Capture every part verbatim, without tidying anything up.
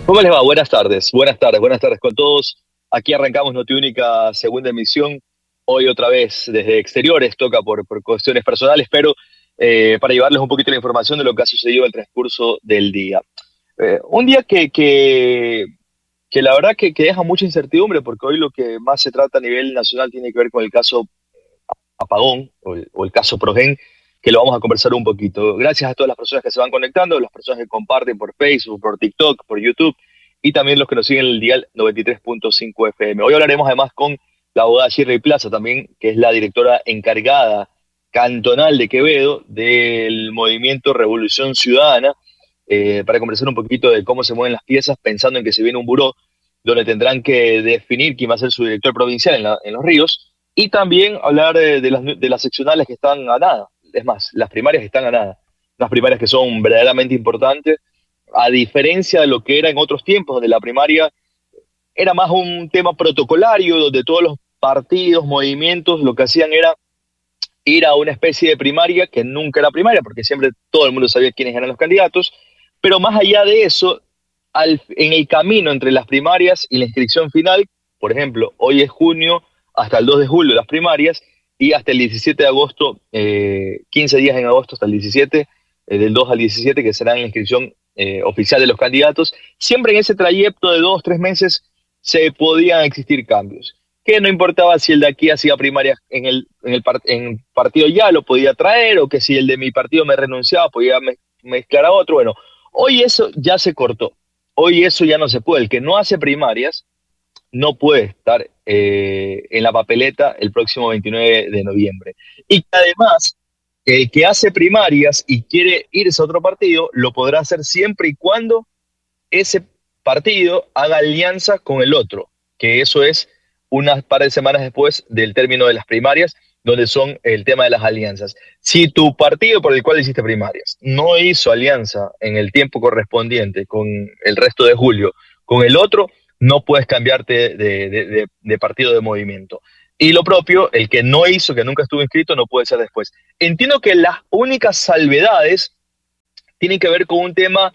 ¿Cómo les va? Buenas tardes, buenas tardes, buenas tardes con todos. Aquí arrancamos Notiúnica, segunda emisión. Hoy otra vez desde exteriores, toca por, por cuestiones personales, pero eh, para llevarles un poquito la información de lo que ha sucedido en el transcurso del día. Eh, un día que, que, que la verdad que, que deja mucha incertidumbre, porque hoy lo que más se trata a nivel nacional tiene que ver con el caso Apagón o el, o el caso Progen, que lo vamos a conversar un poquito. Gracias a todas las personas que se van conectando, las personas que comparten por Facebook, por TikTok, por YouTube y también los que nos siguen en el dial noventa y tres punto cinco F M. Hoy hablaremos además con la abogada Shirley Plaza también, que es la directora encargada cantonal de Quevedo del movimiento Revolución Ciudadana, eh, para conversar un poquito de cómo se mueven las piezas, pensando en que se viene un buró donde tendrán que definir quién va a ser su director provincial en, la, en Los Ríos, y también hablar de, de, las, de las seccionales que están a nada. Es más, las primarias están a nada. Unas primarias que son verdaderamente importantes, a diferencia de lo que era en otros tiempos, donde la primaria era más un tema protocolario, donde todos los partidos, movimientos, lo que hacían era ir a una especie de primaria que nunca era primaria, porque siempre todo el mundo sabía quiénes eran los candidatos, pero más allá de eso, al, en el camino entre las primarias y la inscripción final, por ejemplo, hoy es junio, hasta el dos de julio las primarias, y hasta el diecisiete de agosto, eh, quince días en agosto hasta el diecisiete, eh, del dos al diecisiete, que será la inscripción eh, oficial de los candidatos. Siempre en ese trayecto de dos, tres meses se podían existir cambios, que no importaba si el de aquí hacía primarias en el, en el part, en partido ya lo podía traer, o que si el de mi partido me renunciaba podía me, mezclar a otro. Bueno, hoy eso ya se cortó, hoy eso ya no se puede. El que no hace primarias no puede estar eh, en la papeleta el próximo veintinueve de noviembre. Y que además, el que hace primarias y quiere irse a otro partido, lo podrá hacer siempre y cuando ese partido haga alianza con el otro, que eso es unas par de semanas después del término de las primarias, donde son el tema de las alianzas. Si tu partido por el cual hiciste primarias no hizo alianza en el tiempo correspondiente con el resto de julio, con el otro, no puedes cambiarte de, de, de, de partido de movimiento. Y lo propio, el que no hizo, que nunca estuvo inscrito, no puede ser después. Entiendo que las únicas salvedades tienen que ver con un tema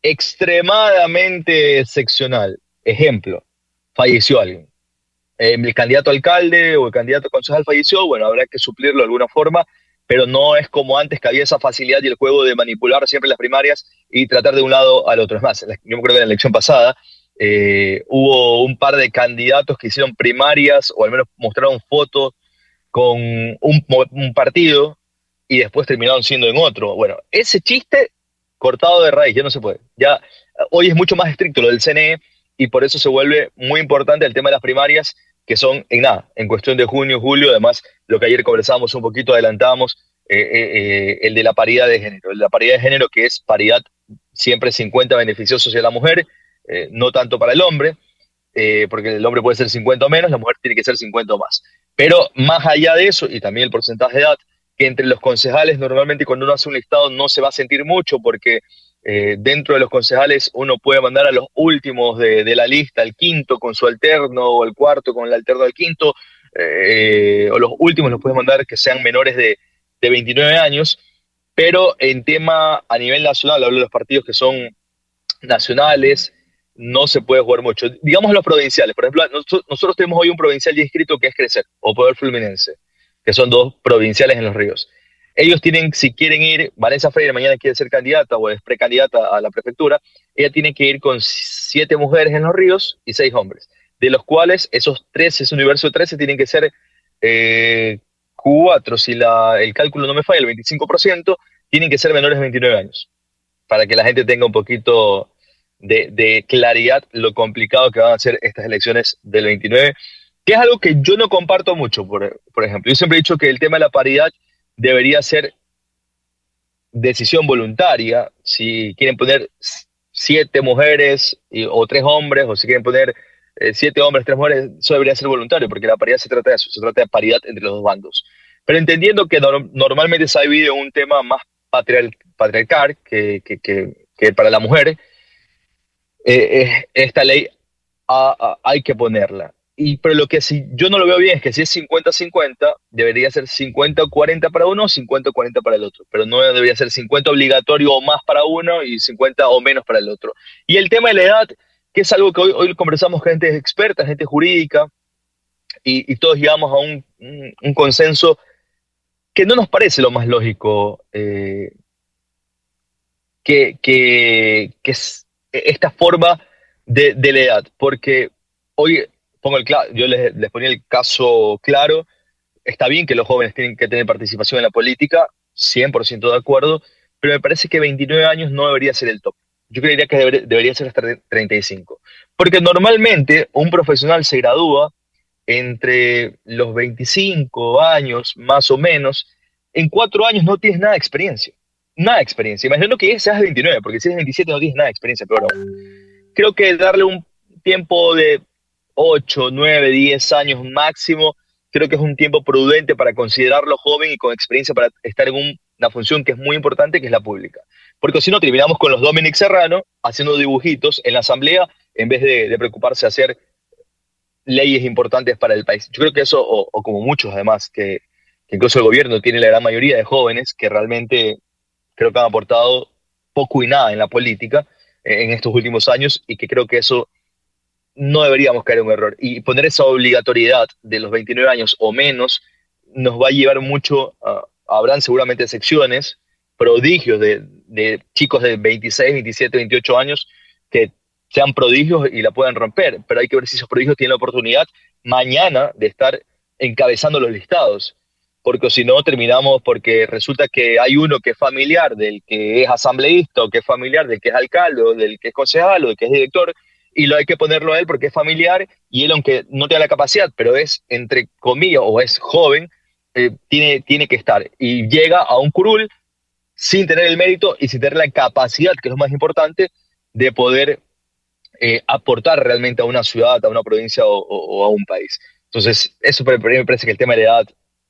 extremadamente seccional. Ejemplo, falleció alguien. Eh, el candidato a alcalde o el candidato a concejal falleció, bueno, habrá que suplirlo de alguna forma, pero no es como antes, que había esa facilidad y el juego de manipular siempre las primarias y tratar de un lado al otro. Es más, yo me acuerdo que en la elección pasada, Eh, hubo un par de candidatos que hicieron primarias, o al menos mostraron fotos con un, un partido y después terminaron siendo en otro. Bueno, ese chiste cortado de raíz, ya no se puede. Ya hoy es mucho más estricto lo del C N E, y por eso se vuelve muy importante el tema de las primarias, que son en nada, en cuestión de junio, julio. Además, lo que ayer conversábamos un poquito, adelantábamos, eh, eh, eh, el de la paridad de género. El de la paridad de género, que es paridad siempre cincuenta beneficiosos hacia la mujer, Eh, no tanto para el hombre, eh, porque el hombre puede ser cincuenta o menos, la mujer tiene que ser cincuenta o más. Pero más allá de eso, y también el porcentaje de edad, que entre los concejales normalmente cuando uno hace un listado no se va a sentir mucho, porque eh, dentro de los concejales uno puede mandar a los últimos de, de la lista, el quinto con su alterno, o el cuarto con el alterno del quinto, eh, o los últimos los puedes mandar que sean menores de, de veintinueve años, pero en tema a nivel nacional, hablo de los partidos que son nacionales, no se puede jugar mucho. Digamos los provinciales, por ejemplo, nosotros, nosotros tenemos hoy un provincial ya inscrito que es Crecer, o Poder Fluminense, que son dos provinciales en Los Ríos. Ellos tienen, si quieren ir, Vanessa Freire mañana quiere ser candidata o es precandidata a la prefectura, ella tiene que ir con siete mujeres en Los Ríos y seis hombres, de los cuales esos trece, ese universo de trece, tienen que ser eh, cuatro, si la, el cálculo no me falla, el veinticinco por ciento, tienen que ser menores de veintinueve años, para que la gente tenga un poquito De, de claridad lo complicado que van a ser estas elecciones del veintinueve, que es algo que yo no comparto mucho. Por, por ejemplo, yo siempre he dicho que el tema de la paridad debería ser decisión voluntaria. Si quieren poner siete mujeres y, o tres hombres, o si quieren poner eh, siete hombres, tres mujeres, eso debería ser voluntario, porque la paridad se trata de eso, se trata de paridad entre los dos bandos. Pero entendiendo que no, normalmente se ha vivido un tema más patriar, patriarcal que, que, que, que para la mujer, Eh, eh, esta ley a, a, hay que ponerla. Y, pero lo que sí, yo no lo veo bien es que si es cincuenta cincuenta, debería ser cincuenta cuarenta para uno, cincuenta cuarenta para el otro. Pero no debería ser cincuenta obligatorio o más para uno y cincuenta o menos para el otro. Y el tema de la edad, que es algo que hoy, hoy conversamos con gente experta, gente jurídica, y, y todos llegamos a un, un, un consenso que no nos parece lo más lógico, eh, que, que, que es esta forma de, de la edad, porque hoy, pongo el, yo les, les ponía el caso claro, está bien que los jóvenes tienen que tener participación en la política, cien por ciento de acuerdo, pero me parece que veintinueve años no debería ser el top. Yo creería que deber, debería ser hasta treinta y cinco. Porque normalmente un profesional se gradúa entre los veinticinco años, más o menos. En cuatro años no tienes nada de experiencia. Nada de experiencia. Imagino que seas veintinueve, porque si eres veintisiete no tienes nada de experiencia, peor aún. Creo que darle un tiempo de ocho, nueve, diez años máximo, creo que es un tiempo prudente para considerarlo joven y con experiencia para estar en un, una función que es muy importante, que es la pública. Porque si no, terminamos con los Dominic Serrano haciendo dibujitos en la asamblea en vez de, de preocuparse de hacer leyes importantes para el país. Yo creo que eso, o, o como muchos además, que, que incluso el gobierno tiene la gran mayoría de jóvenes que realmente creo que han aportado poco y nada en la política eh, en estos últimos años, y que creo que eso no deberíamos caer en un error. Y poner esa obligatoriedad de los veintinueve años o menos nos va a llevar mucho, uh, habrán seguramente secciones, prodigios de, de chicos de veintiséis, veintisiete, veintiocho años que sean prodigios y la puedan romper, pero hay que ver si esos prodigios tienen la oportunidad mañana de estar encabezando los listados, porque si no terminamos porque resulta que hay uno que es familiar del que es asambleísta, o que es familiar del que es alcalde, o del que es concejal, o del que es director, y lo hay que ponerlo a él porque es familiar, y él, aunque no tenga la capacidad, pero es, entre comillas, o es joven, eh, tiene, tiene que estar, y llega a un curul sin tener el mérito y sin tener la capacidad, que es lo más importante, de poder eh, aportar realmente a una ciudad, a una provincia o, o, o a un país. Entonces, eso para mí me parece que el tema de la edad,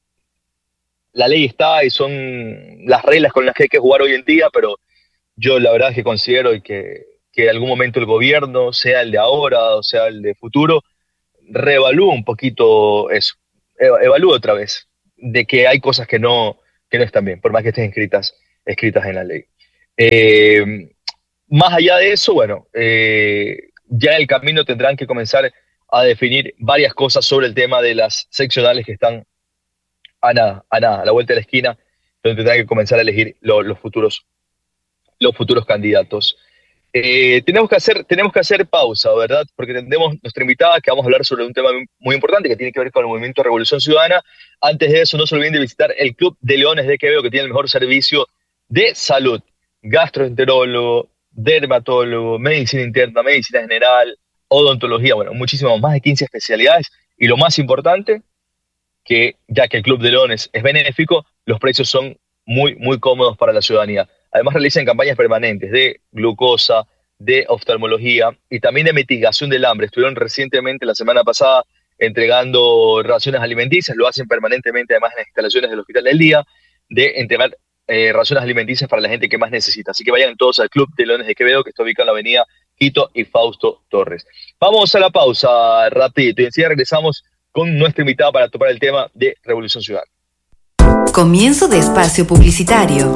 la ley está y son las reglas con las que hay que jugar hoy en día, pero yo la verdad es que considero que, que en algún momento el gobierno, sea el de ahora o sea el de futuro, reevalúe un poquito eso, evalúe otra vez, de que hay cosas que no, que no están bien, por más que estén escritas, escritas en la ley. Eh, más allá de eso, bueno, eh, ya en el camino tendrán que comenzar a definir varias cosas sobre el tema de las seccionales que están a nada, a nada, a la vuelta de la esquina, donde tendrán que comenzar a elegir lo, los, futuros, los futuros candidatos. Eh, tenemos, que hacer, tenemos que hacer pausa, ¿verdad? Porque tendremos nuestra invitada que vamos a hablar sobre un tema muy importante que tiene que ver con el movimiento Revolución Ciudadana. Antes de eso, no se olviden de visitar el Club de Leones de Quevedo, que tiene el mejor servicio de salud: gastroenterólogo, dermatólogo, medicina interna, medicina general, odontología, bueno, muchísimas, más de quince especialidades. Y lo más importante, que ya que el Club de Leones es benéfico, los precios son muy, muy cómodos para la ciudadanía. Además realizan campañas permanentes de glucosa, de oftalmología y también de mitigación del hambre. Estuvieron recientemente, la semana pasada, entregando raciones alimenticias, lo hacen permanentemente además en las instalaciones del Hospital del Día, de entregar eh, raciones alimenticias para la gente que más necesita. Así que vayan todos al Club de Leones de Quevedo, que está ubicado en la avenida Quito y Fausto Torres. Vamos a la pausa rapidito y enseguida regresamos con nuestra invitada para topar el tema de Revolución Ciudadana. Comienzo de espacio publicitario.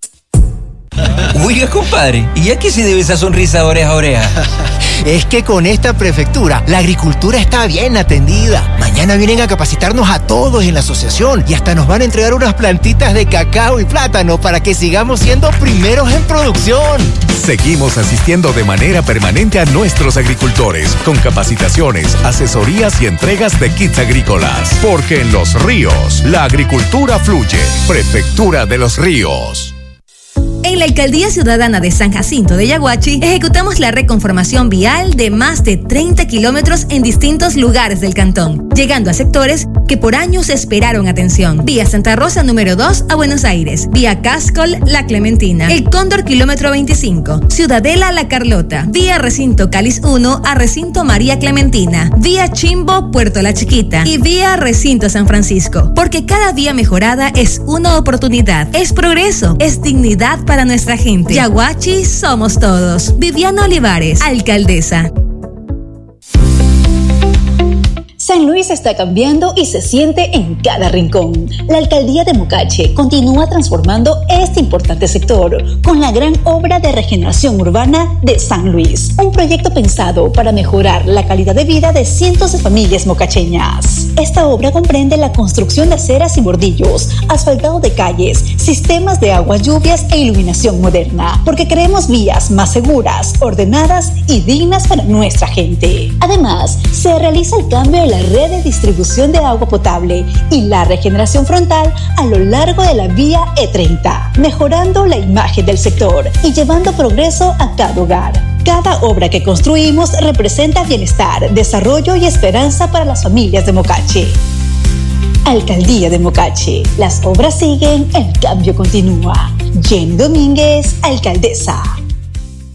Oiga, compadre, ¿y a qué se debe esa sonrisa de oreja a oreja? Es que con esta prefectura, la agricultura está bien atendida. Mañana vienen a capacitarnos a todos en la asociación y hasta nos van a entregar unas plantitas de cacao y plátano para que sigamos siendo primeros en producción. Seguimos asistiendo de manera permanente a nuestros agricultores con capacitaciones, asesorías y entregas de kits agrícolas. Porque en Los Ríos, la agricultura fluye. Prefectura de Los Ríos. En la Alcaldía Ciudadana de San Jacinto de Yaguachi, ejecutamos la reconformación vial de más de treinta kilómetros en distintos lugares del cantón, llegando a sectores que por años esperaron atención. Vía Santa Rosa número dos a Buenos Aires, vía Cascol La Clementina, El Cóndor kilómetro veinticinco, Ciudadela La Carlota, vía Recinto Cáliz uno a Recinto María Clementina, vía Chimbo Puerto La Chiquita y vía Recinto San Francisco, porque cada vía mejorada es una oportunidad, es progreso, es dignidad para nuestra gente. Yaguachi somos todos. Viviana Olivares, alcaldesa. San San Luis está cambiando y se siente en cada rincón. La alcaldía de Mocache continúa transformando este importante sector con la gran obra de regeneración urbana de San Luis, un proyecto pensado para mejorar la calidad de vida de cientos de familias mocacheñas. Esta obra comprende la construcción de aceras y bordillos, asfaltado de calles, sistemas de aguas lluvias e iluminación moderna, porque queremos vías más seguras, ordenadas y dignas para nuestra gente. Además, se realiza el cambio de la red de distribución de agua potable y la regeneración frontal a lo largo de la vía E treinta, mejorando la imagen del sector y llevando progreso a cada hogar. Cada obra que construimos representa bienestar, desarrollo y esperanza para las familias de Mocache. Alcaldía de Mocache. Las obras siguen, el cambio continúa. Jenny Domínguez, alcaldesa.